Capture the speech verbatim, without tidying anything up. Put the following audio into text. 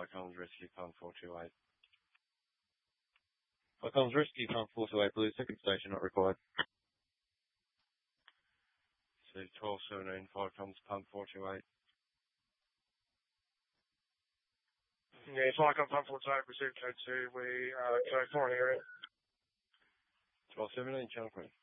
Icons Rescue Pump four two eight. Icons Rescue Pump four two eight, Blue, second station not required. So twelve seventeen, Icons Pump four two eight. Yeah, it's Icon Pump four two eight, received code two, we uh, go for an area. twelve seventeen, channel crew.